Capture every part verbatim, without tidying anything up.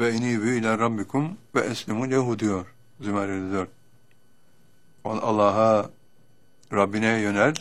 ve inîbû ilâ rabbikum ve eslimû lehu diyor Zümer elli dört. Allah'a, Rabbine yönel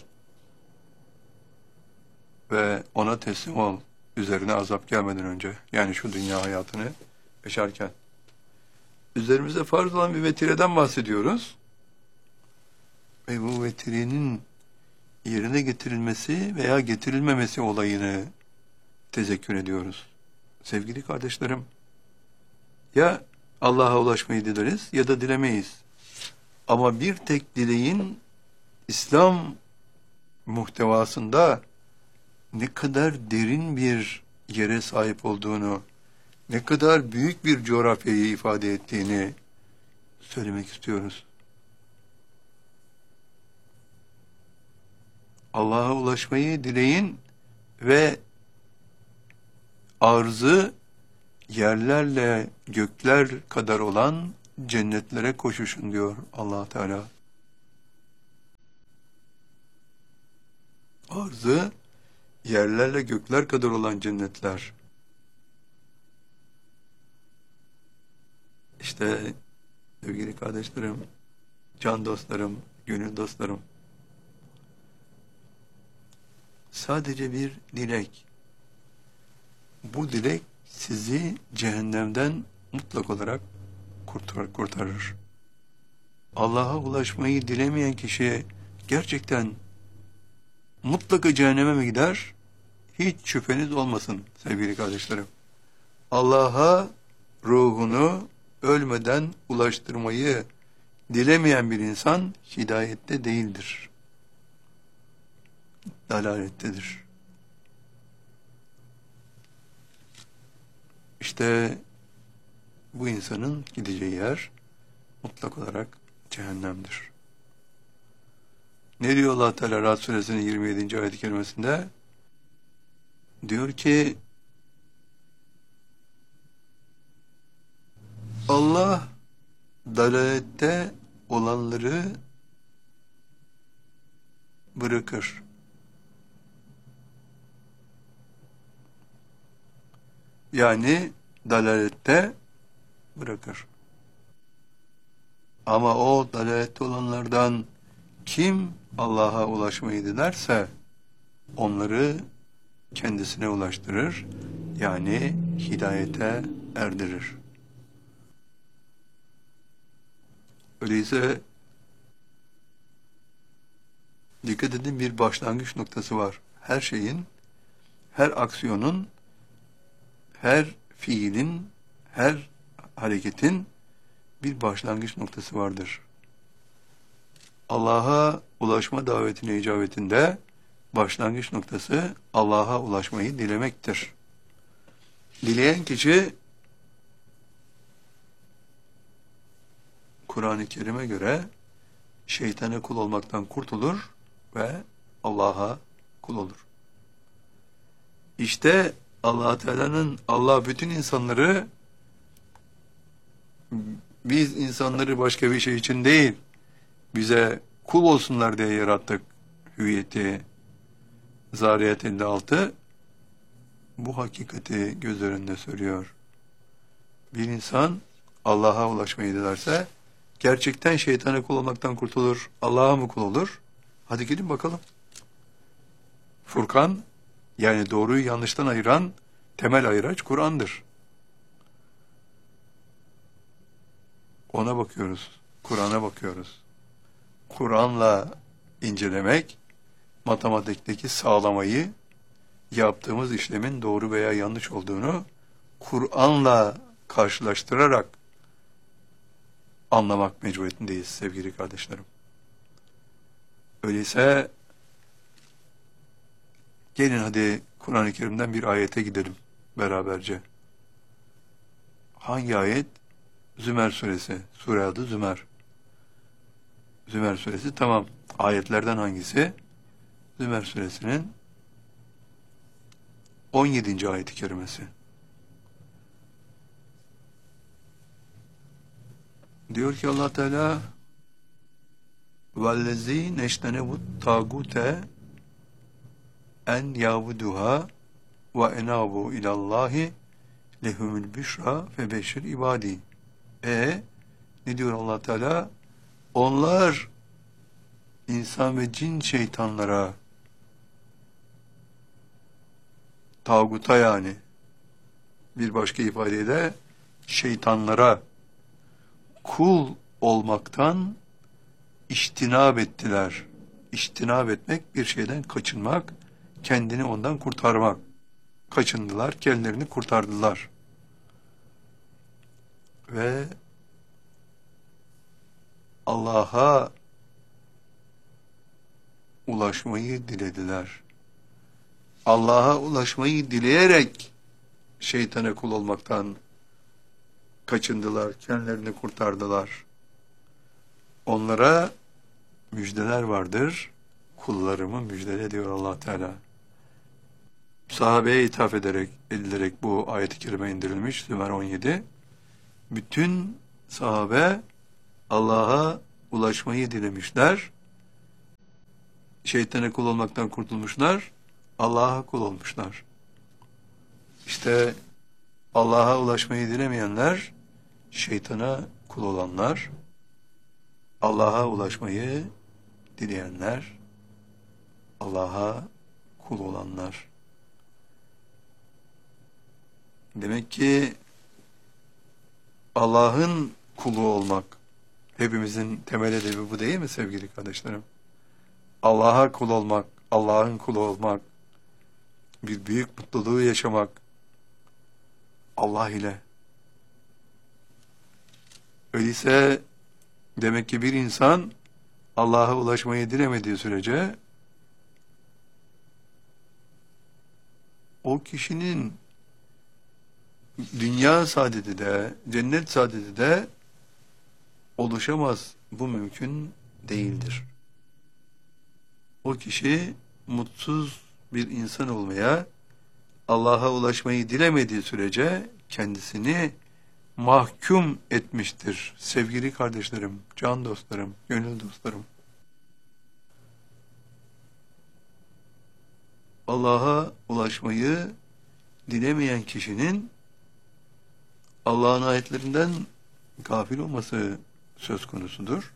ve ona teslim ol, üzerine azap gelmeden önce, yani şu dünya hayatını yaşarken. Üzerimize farz olan bir vetireden bahsediyoruz ve bu vetirenin yerine getirilmesi veya getirilmemesi olayını tezekkür ediyoruz. Sevgili kardeşlerim, ya Allah'a ulaşmayı dileriz ya da dilemeyiz. Ama bir tek dileğin İslam muhtevasında ne kadar derin bir yere sahip olduğunu, ne kadar büyük bir coğrafyayı ifade ettiğini söylemek istiyoruz. Allah'a ulaşmayı dileyin ve arzı yerlerle gökler kadar olan cennetlere koşuşun diyor Allah Teala. Arzı yerlerle gökler kadar olan cennetler. İşte sevgili kardeşlerim, can dostlarım, gönül dostlarım, sadece bir dilek. Bu dilek sizi cehennemden mutlak olarak kurtar, kurtarır. Allah'a ulaşmayı dilemeyen kişi gerçekten mutlaka cehenneme mi gider? Hiç şüpheniz olmasın sevgili kardeşlerim. Allah'a ruhunu ölmeden ulaştırmayı dilemeyen bir insan hidayette değildir. Dalalettedir. İşte bu insanın gideceği yer mutlak olarak cehennemdir. Ne diyor Allah Teala Ra'd suresinin yirmi yedinci ayet-i kerimesinde? Diyor ki Allah dalalette olanları bırakır. Yani dalalette bırakır. Ama o dalalette olanlardan kim Allah'a ulaşmayı dilerse onları kendisine ulaştırır, yani hidayete erdirir. Öyleyse dikkat edin, bir başlangıç noktası var. Her şeyin, her aksiyonun, her fiilin, her hareketin bir başlangıç noktası vardır. Allah'a ulaşma davetine icabetinde başlangıç noktası Allah'a ulaşmayı dilemektir. Dileyen kişi Kur'an-ı Kerim'e göre şeytana kul olmaktan kurtulur ve Allah'a kul olur. İşte Allah Teala'nın, Allah bütün insanları, biz insanları başka bir şey için değil, bize kul olsunlar diye yarattık hüviyeti. Zariyat elli altı bu hakikati göz önünde söylüyor. Bir insan Allah'a ulaşmayı dilerse gerçekten şeytana kul olmaktan kurtulur, Allah'a mı kul olur? Hadi gelin bakalım. Furkan, yani doğruyu yanlıştan ayıran temel ayıraç Kur'an'dır. Ona bakıyoruz, Kur'an'a bakıyoruz. Kur'an'la incelemek, matematikteki sağlamayı, yaptığımız işlemin doğru veya yanlış olduğunu Kur'an'la karşılaştırarak anlamak mecburiyetindeyiz sevgili kardeşlerim. Öyleyse gelin hadi Kur'an-ı Kerim'den bir ayete gidelim beraberce. Hangi ayet? Zümer suresi. Sure adı Zümer. Zümer suresi, tamam. Ayetlerden hangisi? Zümer suresinin on yedinci ayet-i kerimesi. Diyor ki Allah Teala وَالَّذ۪ي نَشْتَنَبُ التَّاغُوتَ en yabuduha ve enabu ilallahi lehumül büşra fe beşir ibadi. E ne diyor Allah Teala? Onlar insan ve cin şeytanlara, tağuta yani, bir başka ifadeyle şeytanlara kul olmaktan iştinab ettiler. İştinab etmek, bir şeyden kaçınmak, kendini ondan kurtarmak. Kaçındılar, kendilerini kurtardılar. Ve Allah'a ulaşmayı dilediler. Allah'a ulaşmayı dileyerek şeytana kul olmaktan kaçındılar, kendilerini kurtardılar. Onlara müjdeler vardır. Kullarımı müjdele diyor Allah Teala. Sahabeye ithaf ederek, edilerek bu ayet-i kerime indirilmiş. Zümer on yedi. Bütün sahabe Allah'a ulaşmayı dilemişler. Şeytana kul olmaktan kurtulmuşlar. Allah'a kul olmuşlar. İşte Allah'a ulaşmayı dilemeyenler, şeytana kul olanlar, Allah'a ulaşmayı dileyenler, Allah'a kul olanlar. Demek ki Allah'ın kulu olmak, hepimizin temel edebi bu değil mi sevgili kardeşlerim? Allah'a kul olmak, Allah'ın kulu olmak, bir büyük mutluluğu yaşamak, Allah ile. Öyleyse demek ki bir insan Allah'a ulaşmayı dilemediği sürece o kişinin dünya saadeti de, cennet saadeti de oluşamaz. Bu mümkün değildir. O kişi mutsuz bir insan olmaya, Allah'a ulaşmayı dilemediği sürece kendisini mahkum etmiştir. Sevgili kardeşlerim, can dostlarım, gönül dostlarım. Allah'a ulaşmayı dilemeyen kişinin Allah'ın ayetlerinden gafil olması söz konusudur.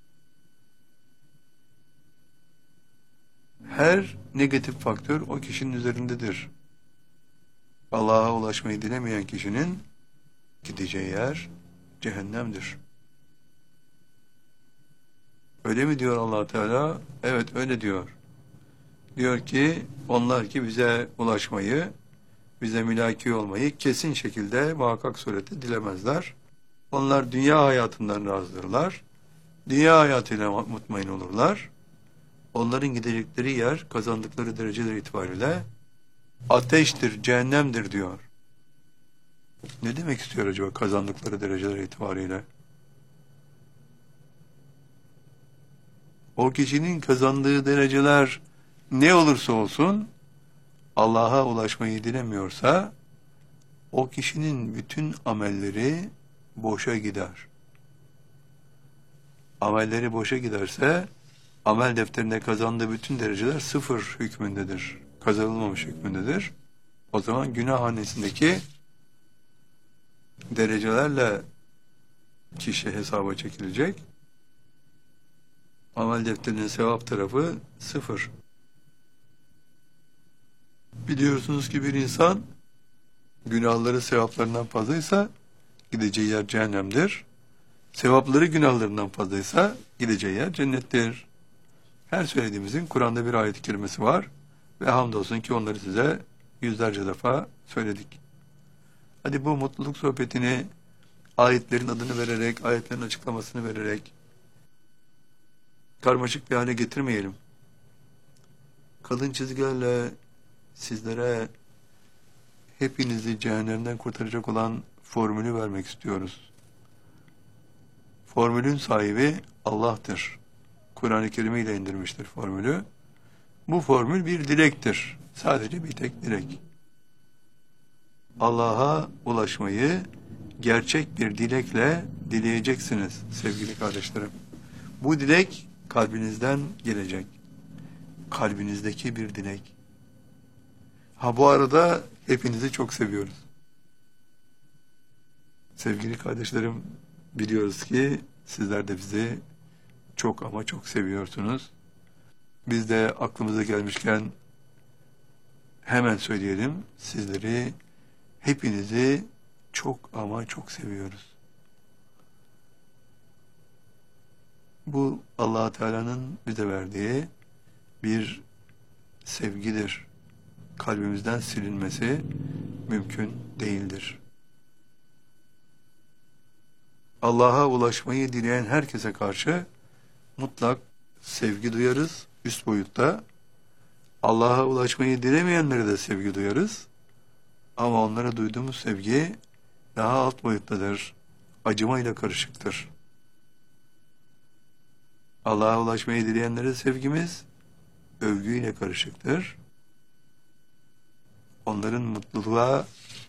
Her negatif faktör o kişinin üzerindedir. Allah'a ulaşmayı dilemeyen kişinin gideceği yer cehennemdir. Öyle mi diyor Allah Teala? Evet, öyle diyor. Diyor ki onlar ki bize ulaşmayı, bize mülaki olmayı kesin şekilde muhakkak surette dilemezler. Onlar dünya hayatından razdırlar. Dünya hayatıyla mutmain olurlar. Onların gidecekleri yer, kazandıkları dereceler itibariyle ateştir, cehennemdir diyor. Ne demek istiyor acaba kazandıkları dereceler itibariyle? O kişinin kazandığı dereceler ne olursa olsun, Allah'a ulaşmayı dilemiyorsa, o kişinin bütün amelleri boşa gider. Amelleri boşa giderse, amel defterinde kazandığı bütün dereceler sıfır hükmündedir. Kazanılmamış hükmündedir. O zaman günah hanesindeki derecelerle kişi hesaba çekilecek. Amel defterinin sevap tarafı sıfır. Biliyorsunuz ki bir insan günahları sevaplarından fazlaysa gideceği yer cehennemdir. Sevapları günahlarından fazlaysa gideceği yer cennettir. Her söylediğimizin Kur'an'da bir ayet-i kerimesi var ve hamdolsun ki onları size yüzlerce defa söyledik. Hadi bu mutluluk sohbetini ayetlerin adını vererek, ayetlerin açıklamasını vererek karmaşık bir hale getirmeyelim. Kalın çizgilerle sizlere hepinizi cehennemden kurtaracak olan formülü vermek istiyoruz. Formülün sahibi Allah'tır. Kur'an-ı Kerim ile indirmiştir formülü. Bu formül bir dilektir. Sadece bir tek dilek. Allah'a ulaşmayı gerçek bir dilekle dileyeceksiniz sevgili kardeşlerim. Bu dilek kalbinizden gelecek. Kalbinizdeki bir dilek. Ha bu arada hepinizi çok seviyoruz. Sevgili kardeşlerim, biliyoruz ki sizler de bizi çok ama çok seviyorsunuz. Biz de aklımıza gelmişken hemen söyleyelim, sizleri, hepinizi çok ama çok seviyoruz. Bu Allah Teala'nın bize verdiği bir sevgidir. Kalbimizden silinmesi mümkün değildir. Allah'a ulaşmayı dileyen herkese karşı mutlak sevgi duyarız üst boyutta. Allah'a ulaşmayı dilemeyenlere de sevgi duyarız. Ama onlara duyduğumuz sevgi daha alt boyuttadır. Acımayla karışıktır. Allah'a ulaşmayı dileyenlere sevgimiz övgüyle karışıktır. Onların mutluluğa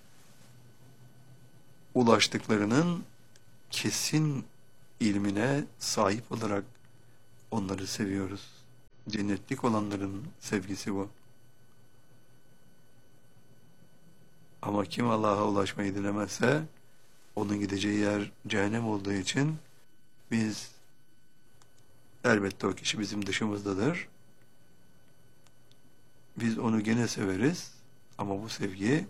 ulaştıklarının kesin ilmine sahip olarak onları seviyoruz. Cennetlik olanların sevgisi bu. Ama kim Allah'a ulaşmayı dilemezse onun gideceği yer cehennem olduğu için biz, elbette o kişi bizim dışımızdadır. Biz onu gene severiz ama bu sevgi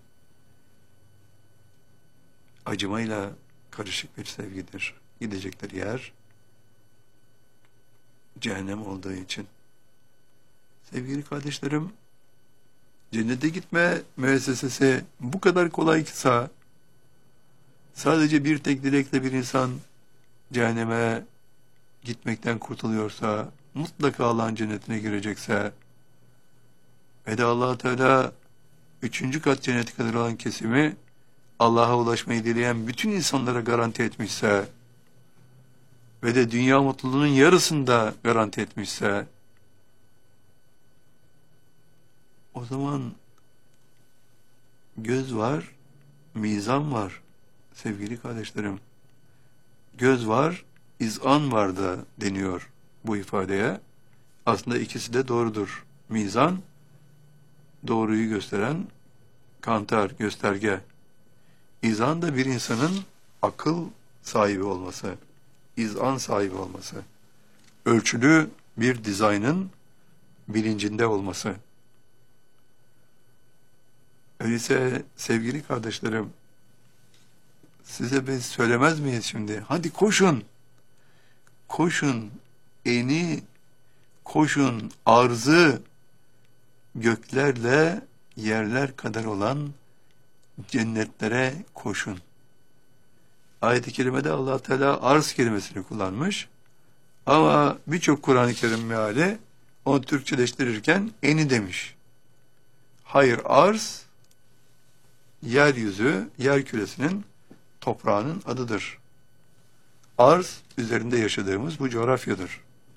acımayla karışık bir sevgidir. Gidecekleri yer cehennem olduğu için. Sevgili kardeşlerim, cennete gitme müessesesi bu kadar kolaysa, sadece bir tek dilekle bir insan cehenneme gitmekten kurtuluyorsa, mutlaka Allah'ın cennetine girecekse ve de Allah Teala üçüncü kat cennete kadar olan kesimi Allah'a ulaşmayı dileyen bütün insanlara garanti etmişse ve de dünya mutluluğunun yarısını da garanti etmişse, o zaman göz var, mizan var sevgili kardeşlerim. Göz var, izan var da deniyor bu ifadeye. Aslında ikisi de doğrudur. Mizan, doğruyu gösteren kantar, gösterge. İzan da bir insanın akıl sahibi olması, izan sahibi olması, ölçülü bir dizaynın bilincinde olması. Öyleyse sevgili kardeşlerim, size biz söylemez miyiz şimdi? Hadi koşun, koşun, eni, koşun, arzı, göklerle yerler kadar olan cennetlere koşun. Ayet-i kerimede Allah Teala arz kelimesini kullanmış. Ama birçok Kur'an-ı Kerim meali onu Türkçeleştirirken eni demiş. Hayır, arz yeryüzü, yer küresinin, toprağının adıdır. Arz üzerinde yaşadığımız bu coğrafyadır.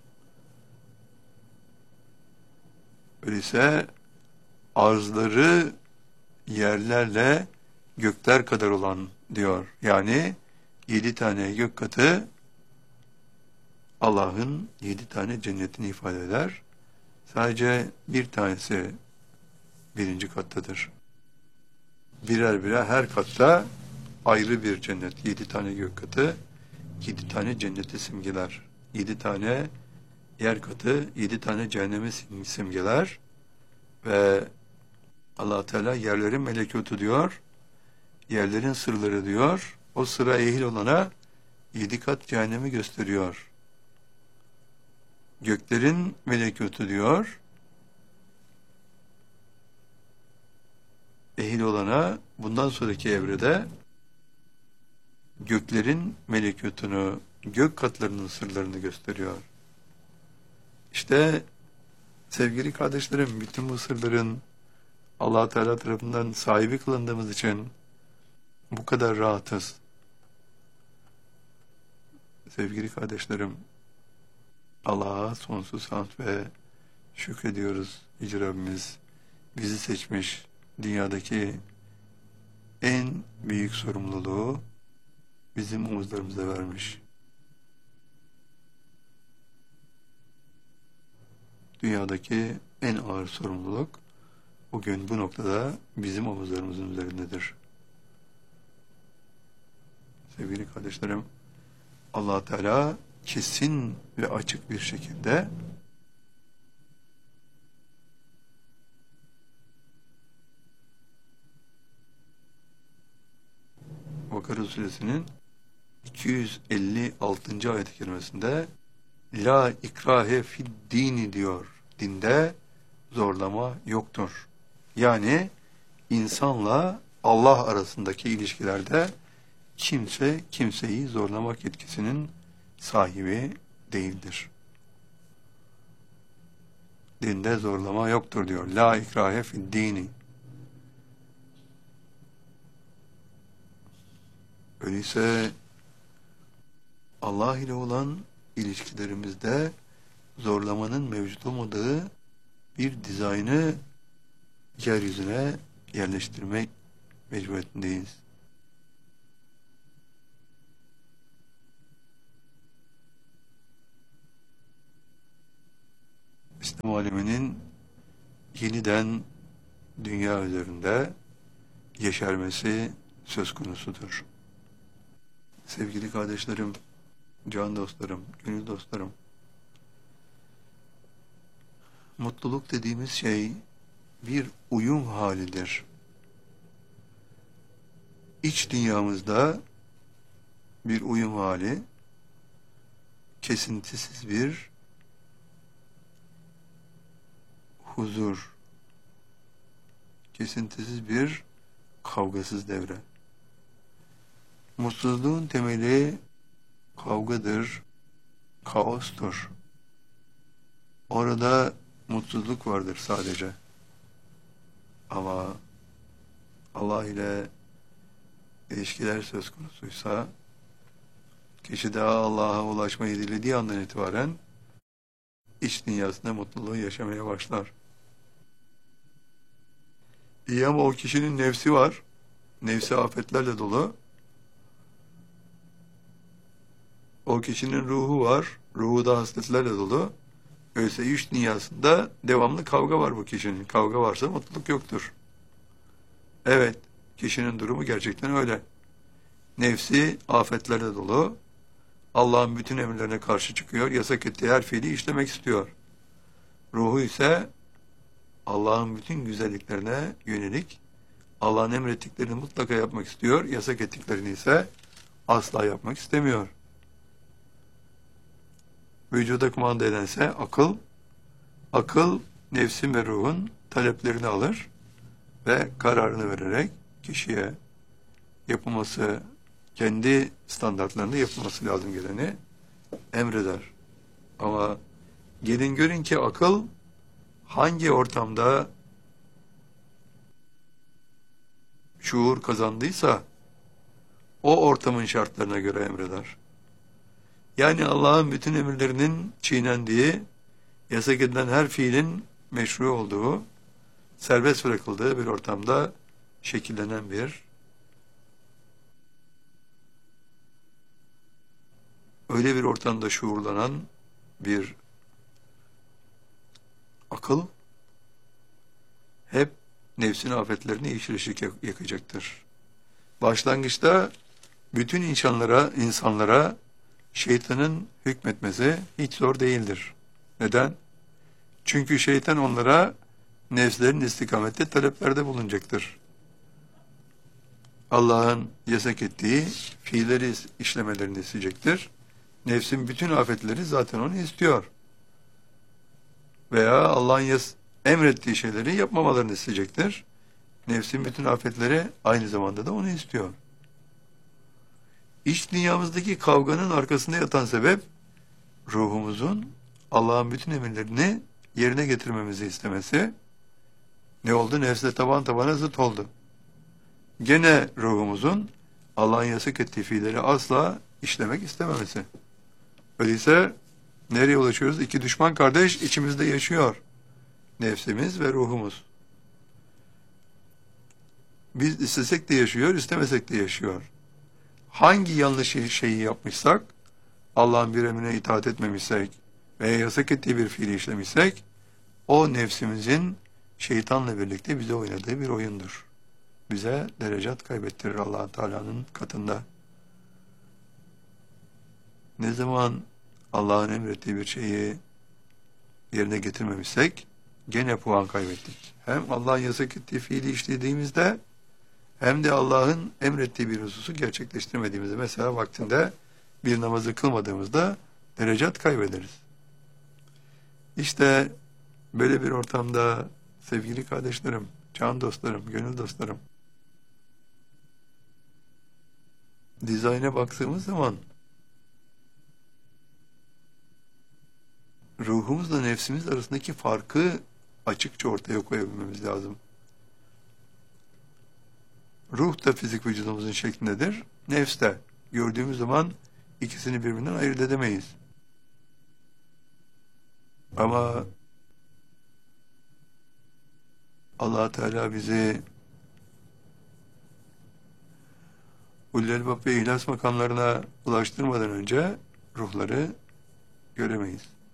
Öyleyse arzları yerlerle gökler kadar olan diyor. Yani yedi tane gök katı Allah'ın yedi tane cennetini ifade eder. Sadece bir tanesi birinci kattadır. Birer birer her katta ayrı bir cennet. Yedi tane gök katı, yedi tane cenneti simgeler. Yedi tane yer katı, yedi tane cehennemi simgeler. Ve Allah Teala yerlerin melekutu diyor, yerlerin sırları diyor, o sıra ehil olana yedi kat cehennemi gösteriyor. Göklerin melekutu diyor, ehil olana bundan sonraki evrede göklerin melekutunu, gök katlarının sırlarını gösteriyor. İşte sevgili kardeşlerim, bütün bu sırların Allah Teala tarafından sahibi kılındığımız için bu kadar rahatız. Sevgili kardeşlerim, Allah'a sonsuz hamd ve şükrediyoruz. Yüce Rabbimiz bizi seçmiş, dünyadaki en büyük sorumluluğu bizim omuzlarımıza vermiş. Dünyadaki en ağır sorumluluk bugün bu noktada bizim omuzlarımızın üzerindedir. Sevgili kardeşlerim, Allah Teala kesin ve açık bir şekilde Bakara suresinin iki yüz elli altıncı ayet-i kerimesinde La ikrahe fid dini diyor. Dinde zorlama yoktur. Yani insanla Allah arasındaki ilişkilerde kimse kimseyi zorlamak yetkisinin sahibi değildir. Dinde zorlama yoktur diyor. La ikrahe fid dini. Öyleyse Allah ile olan ilişkilerimizde zorlamanın mevcut olmadığı bir dizaynı yeryüzüne yerleştirmek mecburiyetindeyiz. İslam aleminin yeniden dünya üzerinde yeşermesi söz konusudur. Sevgili kardeşlerim, can dostlarım, gönül dostlarım, mutluluk dediğimiz şey bir uyum halidir. İç dünyamızda bir uyum hali, kesintisiz bir huzur, kesintisiz bir kavgasız devre. Mutsuzluğun temeli kavgadır, kaostur. Orada mutsuzluk vardır sadece. Ama Allah ile ilişkiler söz konusuysa, kişi daha Allah'a ulaşmayı dilediği andan itibaren iç dünyasında mutluluğu yaşamaya başlar. İyi ama o kişinin nefsi var. Nefsi afetlerle dolu. O kişinin ruhu var. Ruhu da hasletlerle dolu. Öyleyse iç dünyasında devamlı kavga var bu kişinin. Kavga varsa mutluluk yoktur. Evet, kişinin durumu gerçekten öyle. Nefsi afetlerle dolu. Allah'ın bütün emirlerine karşı çıkıyor. Yasak ettiği her fiili işlemek istiyor. Ruhu ise Allah'ın bütün güzelliklerine yönelik, Allah'ın emrettiklerini mutlaka yapmak istiyor. Yasak ettiklerini ise asla yapmak istemiyor. Vücuda kumanda edense akıl, akıl nefsin ve ruhun taleplerini alır ve kararını vererek kişiye yapılması, kendi standartlarında yapılması lazım geleni emreder. Ama gelin görün ki akıl hangi ortamda şuur kazandıysa o ortamın şartlarına göre emreder. Yani Allah'ın bütün emirlerinin çiğnendiği, yasak edilen her fiilin meşru olduğu, serbest bırakıldığı bir ortamda şekillenen bir, öyle bir ortamda şuurlanan bir akıl hep nefsin afetlerini yeşil ışık yakacaktır. Başlangıçta bütün insanlara, insanlara şeytanın hükmetmesi hiç zor değildir. Neden? Çünkü şeytan onlara nefslerin istikamette taleplerde bulunacaktır. Allah'ın yasak ettiği fiilleri işlemelerini isteyecektir. Nefsin bütün afetleri zaten onu istiyor. Veya Allah'ın emrettiği şeyleri yapmamalarını isteyecektir. Nefsin bütün afetleri aynı zamanda da onu istiyor. İç dünyamızdaki kavganın arkasında yatan sebep, ruhumuzun Allah'ın bütün emirlerini yerine getirmemizi istemesi. Ne oldu? Nefsle taban tabana zıt oldu. Gene ruhumuzun Allah'ın yasak ettiği fiilleri asla işlemek istememesi. Öyleyse nereye ulaşıyoruz? İki düşman kardeş içimizde yaşıyor. Nefsimiz ve ruhumuz. Biz istesek de yaşıyor, istemesek de yaşıyor. Hangi yanlış şeyi yapmışsak, Allah'ın bir emrine itaat etmemişsek veya yasak ettiği bir fiili işlemişsek, o nefsimizin şeytanla birlikte bize oynadığı bir oyundur. Bize derecat kaybettirir Allah Teala'nın katında. Ne zaman Allah'ın emrettiği bir şeyi yerine getirmemişsek gene puan kaybettik. Hem Allah'ın yasak ettiği fiili işlediğimizde hem de Allah'ın emrettiği bir hususu gerçekleştirmediğimizde, mesela vaktinde bir namazı kılmadığımızda derecat kaybederiz. İşte böyle bir ortamda sevgili kardeşlerim, can dostlarım, gönül dostlarım, dizayna baktığımız zaman ruhumuzla nefsimiz arasındaki farkı açıkça ortaya koyabilmemiz lazım. Ruh da fizik vücudumuzun şeklindedir. Nefs de. Gördüğümüz zaman ikisini birbirinden ayırt edemeyiz. Ama Allah Teala bizi Ulul Elbab ve İhlas makamlarına ulaştırmadan önce ruhları göremeyiz.